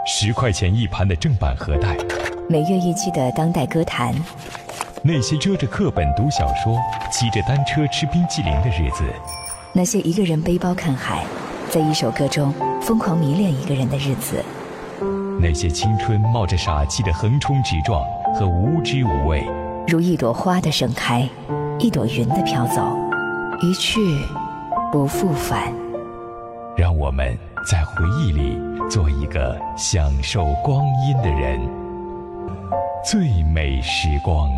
10块钱一盘的正版盒带， 每月一期的当代歌坛， 那些遮着课本读小说、骑着单车吃冰淇淋的日子， 那些一个人背包看海，在一首歌中疯狂迷恋一个人的日子， 那些青春冒着傻气的横冲直撞和无知无畏， 如一朵花的盛开，一朵云的飘走，一去不复返。 让我们在回忆里做一个享受光阴的人。最美时光。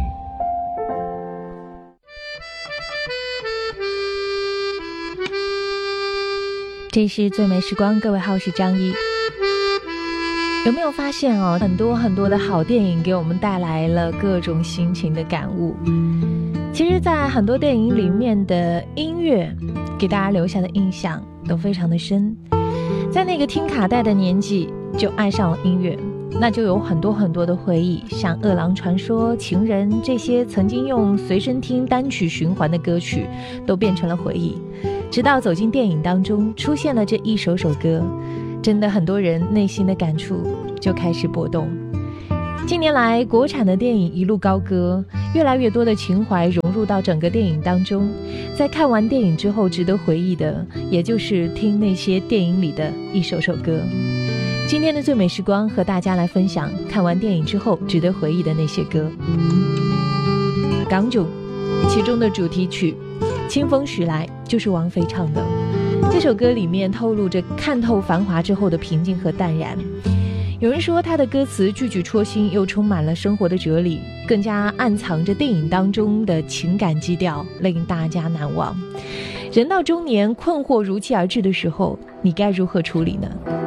这是最美时光，各位好，我是张一。有没有发现很多的好电影给我们带来了各种心情的感悟。其实在很多电影里面的音乐给大家留下的印象都非常的深，在那个听卡带的年纪就爱上了音乐，那就有很多的回忆，像饿狼传说、情人这些曾经用随身听单曲循环的歌曲都变成了回忆，直到走进电影当中出现了这一首歌，真的很多人内心的感触就开始波动。近年来国产的电影一路高歌，越来越多的情怀融入到整个电影当中，在看完电影之后值得回忆的也就是听那些电影里的一首歌。今天的最美时光和大家来分享看完电影之后值得回忆的那些歌。港囧其中的主题曲清风徐来就是王菲唱的，这首歌里面透露着看透繁华之后的平静和淡然。有人说他的歌词句句戳心，又充满了生活的哲理，更加暗藏着电影当中的情感基调，令大家难忘。人到中年困惑如期而至的时候，你该如何处理呢？